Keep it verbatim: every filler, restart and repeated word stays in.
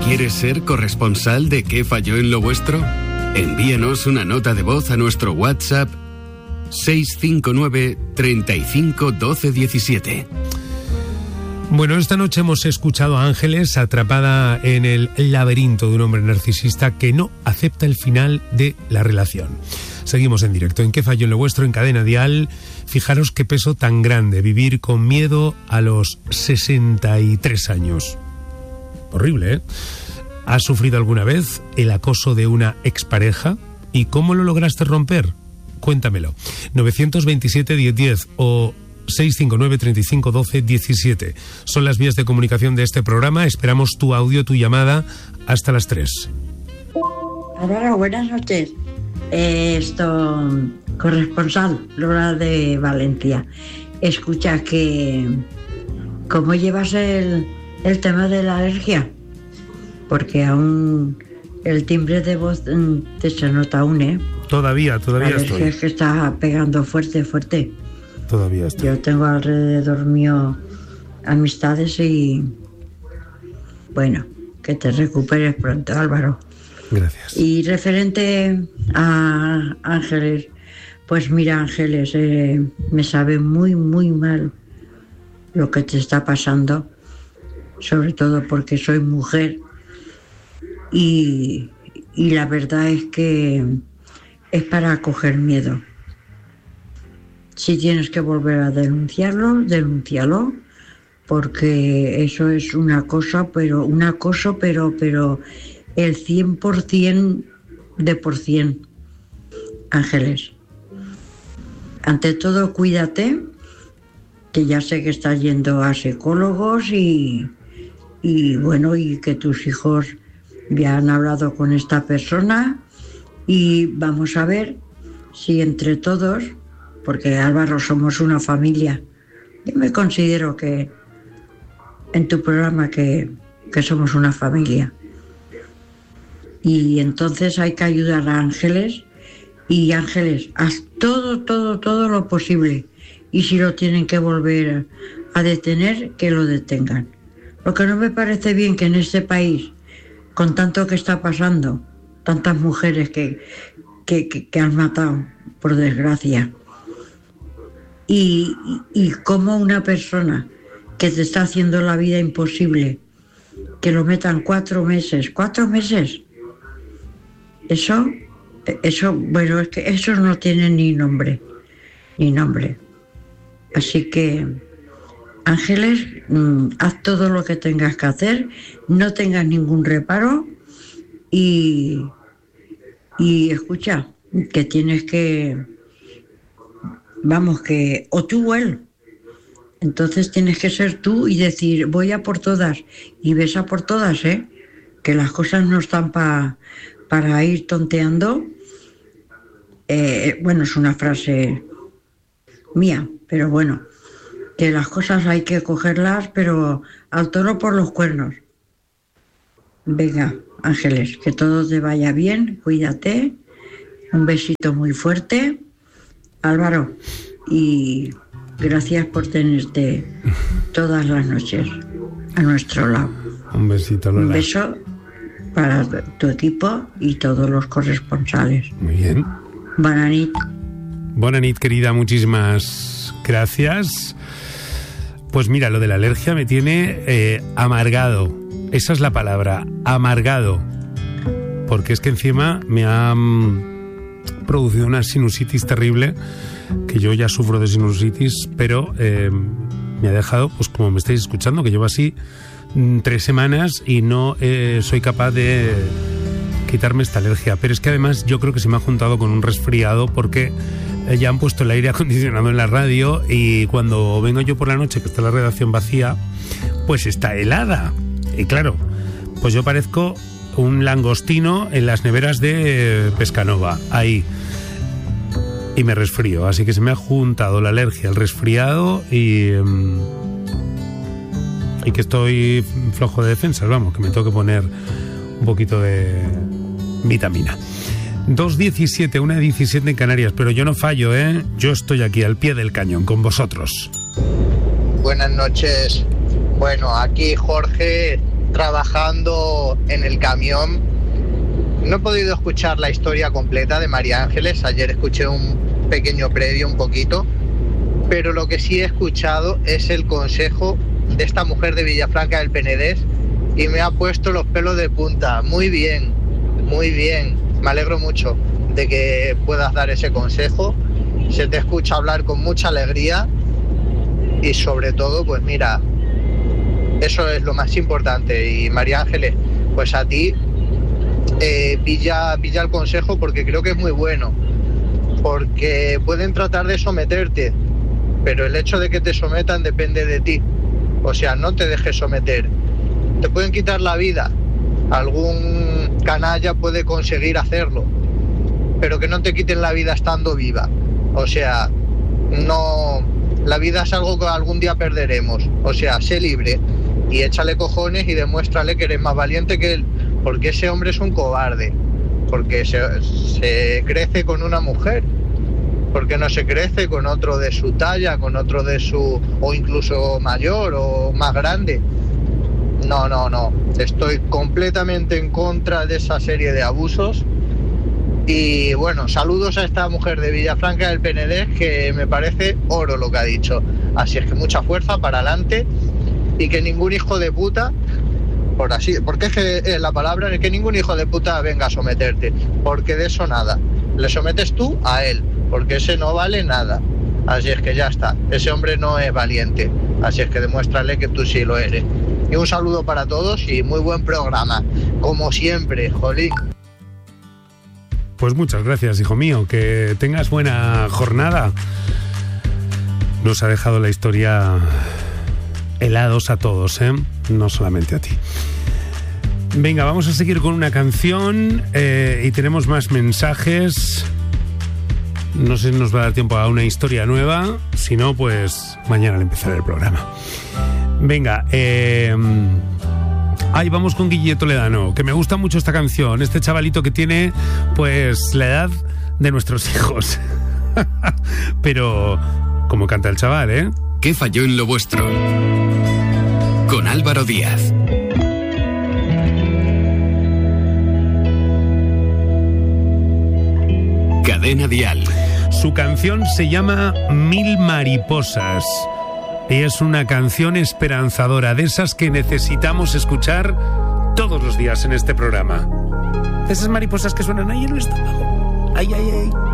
¿Quieres ser corresponsal de ¿Qué falló en lo vuestro? Envíanos una nota de voz a nuestro WhatsApp seis cinco nueve, treinta y cinco, doce, diecisiete. Bueno, esta noche hemos escuchado a Ángeles atrapada en el laberinto de un hombre narcisista que no acepta el final de la relación. Seguimos en directo en ¿Qué falló en lo vuestro? En Cadena Dial. Fijaros qué peso tan grande, vivir con miedo a los sesenta y tres años. Horrible, ¿eh? ¿Has sufrido alguna vez el acoso de una expareja? ¿Y cómo lo lograste romper? Cuéntamelo. nueve dos siete, diez diez o seis cinco nueve, treinta y cinco, doce, diecisiete. Son las vías de comunicación de este programa. Esperamos tu audio, tu llamada hasta las tres. Hola, buenas noches. Eh, esto, corresponsal, Lola de Valencia. Escucha que... ¿Cómo llevas el, el tema de la alergia? Porque aún el timbre de voz te se nota aún, ¿eh? Todavía, todavía la alergia estoy. Es que está pegando fuerte, fuerte. Todavía estoy. Yo tengo alrededor mío amistades y... Bueno, que te recuperes pronto, Álvaro. Gracias. Y referente a Ángeles, pues mira, Ángeles, eh, me sabe muy, muy mal lo que te está pasando, sobre todo porque soy mujer y, y la verdad es que es para coger miedo. Si tienes que volver a denunciarlo, denúncialo, porque eso es una cosa, pero un acoso, pero, pero el cien por ciento de por cien. Ángeles, ante todo cuídate, que ya sé que estás yendo a psicólogos y, y bueno, y que tus hijos ya han hablado con esta persona y vamos a ver si entre todos, porque Álvaro somos una familia, yo me considero que en tu programa que, que somos una familia. Y entonces hay que ayudar a Ángeles y Ángeles, haz todo, todo, todo lo posible. Y si lo tienen que volver a detener, que lo detengan. Lo que no me parece bien que en este país, con tanto que está pasando, tantas mujeres que, que, que, que han matado, por desgracia, y, y, y como una persona que te está haciendo la vida imposible, que lo metan cuatro meses, cuatro meses, eso, eso, bueno, es que eso no tiene ni nombre, ni nombre. Así que, Ángeles, mmm, haz todo lo que tengas que hacer, no tengas ningún reparo y, y escucha, que tienes que, vamos, que, o tú o él, entonces tienes que ser tú y decir, voy a por todas, y ves a por todas, ¿eh? Que las cosas no están pa, para ir tonteando. Eh, bueno, es una frase mía, pero bueno, que las cosas hay que cogerlas, pero al toro por los cuernos. Venga, Ángeles, que todo te vaya bien, cuídate, un besito muy fuerte, Álvaro, y gracias por tenerte todas las noches a nuestro lado. Un besito, Lola. Un beso para tu equipo y todos los corresponsales. Muy bien. Buenas noches. Buenas noches, querida, muchísimas gracias. Pues mira, lo de la alergia me tiene eh, amargado. Esa es la palabra, amargado. Porque es que encima me ha mm, producido una sinusitis terrible, que yo ya sufro de sinusitis, pero eh, me ha dejado, pues como me estáis escuchando, que llevo así mm, tres semanas y no eh, soy capaz de quitarme esta alergia. Pero es que además yo creo que se me ha juntado con un resfriado, porque ya han puesto el aire acondicionado en la radio y cuando vengo yo por la noche, que está la redacción vacía, pues está helada. Y claro, pues yo parezco un langostino en las neveras de Pescanova, ahí. Y me resfrío, así que se me ha juntado la alergia, el resfriado y... Um, y que estoy flojo de defensas, vamos, que me tengo que poner un poquito de vitamina. dos diecisiete, una diecisiete en Canarias, pero yo no fallo, ¿eh? Yo estoy aquí al pie del cañón con vosotros. Buenas noches. Bueno, aquí Jorge trabajando en el camión. No he podido escuchar la historia completa de María Ángeles. Ayer escuché un pequeño previo, un poquito. Pero lo que sí he escuchado es el consejo de esta mujer de Villafranca del Penedés y me ha puesto los pelos de punta. Muy bien, muy bien. Me alegro mucho de que puedas dar ese consejo. Se te escucha hablar con mucha alegría y sobre todo, pues mira, eso es lo más importante. Y María Ángeles, pues a ti eh, pilla, pilla el consejo porque creo que es muy bueno. Porque pueden tratar de someterte, pero el hecho de que te sometan depende de ti. O sea, no te dejes someter. Te pueden quitar la vida. Algún canalla puede conseguir hacerlo, pero que no te quiten la vida estando viva. O sea, no, la vida es algo que algún día perderemos. O sea, sé libre y échale cojones y demuéstrale que eres más valiente que él, porque ese hombre es un cobarde, porque se, se crece con una mujer, porque no se crece con otro de su talla, con otro de su, o incluso mayor o más grande. No, no, no, estoy completamente en contra de esa serie de abusos. Y bueno, saludos a esta mujer de Villafranca del Penedés, que me parece oro lo que ha dicho. Así es que mucha fuerza para adelante y que ningún hijo de puta, por así, porque es que es la palabra, es que ningún hijo de puta venga a someterte, porque de eso nada. Le sometes tú a él, porque ese no vale nada. Así es que ya está, ese hombre no es valiente, así es que demuéstrale que tú sí lo eres. Y un saludo para todos y muy buen programa, como siempre, jolín. Pues muchas gracias, hijo mío, que tengas buena jornada. Nos ha dejado la historia helados a todos, ¿eh? No solamente a ti. Venga, vamos a seguir con una canción eh, y tenemos más mensajes. No sé si nos va a dar tiempo a una historia nueva. Si no, pues mañana al empezar el programa. Venga, eh... ahí vamos con Guille Toledano, que me gusta mucho esta canción. Este chavalito que tiene, pues, la edad de nuestros hijos. Pero, como canta el chaval, ¿eh? ¿Qué falló en lo vuestro? Con Álvaro Díaz. Cadena Dial. Su canción se llama Mil Mariposas. Y es una canción esperanzadora, de esas que necesitamos escuchar todos los días en este programa. Esas mariposas que suenan ahí en el estómago. Ay, ay, ay.